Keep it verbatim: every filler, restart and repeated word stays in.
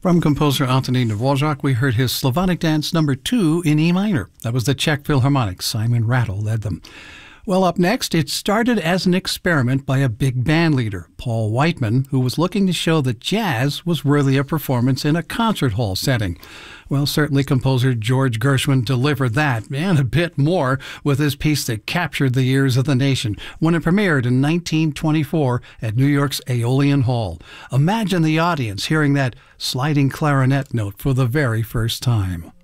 From composer Antonín Dvorak, we heard his Slavonic Dance number two in E minor. That was the Czech Philharmonic. Simon Rattle led them. Well, up next, it started as an experiment by a big band leader, Paul Whiteman, who was looking to show that jazz was worthy of performance in a concert hall setting. Well, certainly composer George Gershwin delivered that, and a bit more, with his piece that captured the ears of the nation when it premiered in nineteen twenty-four at New York's Aeolian Hall. Imagine the audience hearing that sliding clarinet note for the very first time.